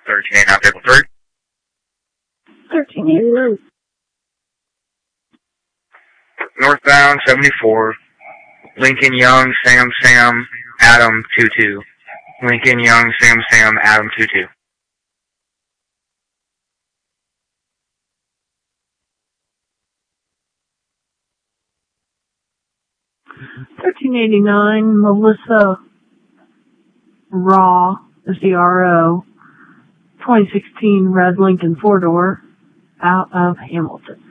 1389, vehicle 3. 1389. Northbound 74. Lincoln Young, Sam, Adam 22. Lincoln Young, Sam, Adam 22. 1389, Melissa Raw, ZRO, 2016 red Lincoln 4-door, out of Hamilton.